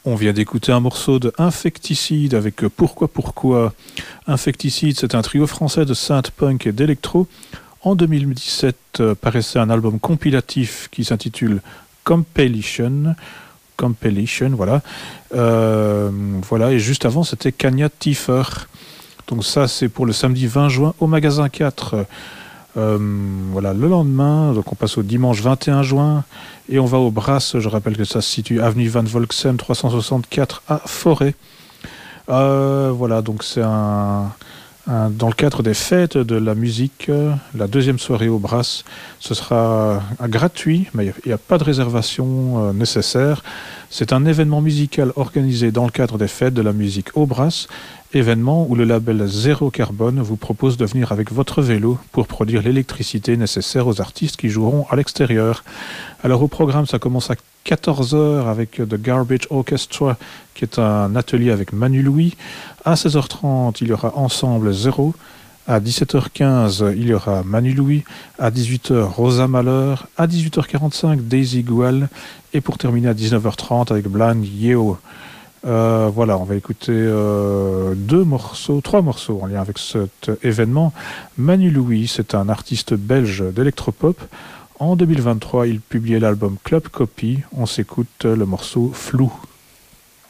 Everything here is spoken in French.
On vient d'écouter un morceau de Infecticide avec Pourquoi. Infecticide, c'est un trio français de synth-punk et d'électro. En 2017 paraissait un album compilatif qui s'intitule Compilation, voilà. Voilà, et juste avant, c'était Kanya Tiffer. Donc ça, c'est pour le samedi 20 juin au magasin 4. Voilà, le lendemain, donc on passe au dimanche 21 juin et on va au Brass. Je rappelle que ça se situe avenue Van Volksem 364 à Forêt. Voilà, donc c'est dans le cadre des fêtes de la musique, la deuxième soirée au Brass. Ce sera gratuit, mais il n'y a pas de réservation nécessaire. C'est un événement musical organisé dans le cadre des fêtes de la musique au Brass. Événement où le label Zéro Carbone vous propose de venir avec votre vélo pour produire l'électricité nécessaire aux artistes qui joueront à l'extérieur. Alors au programme, ça commence à 14h avec The Garbage Orchestra, qui est un atelier avec Manu Louis. À 16h30, il y aura Ensemble Zéro. À 17h15, il y aura Manu Louis. À 18h, Rosa Malheur. À 18h45, Daisy Goual. Et pour terminer à 19h30 avec Blind Yeo. Voilà, on va écouter trois morceaux en lien avec cet événement. Manu Louis, c'est un artiste belge d'électropop. En 2023, il publiait l'album Club Copy. On s'écoute le morceau Flou.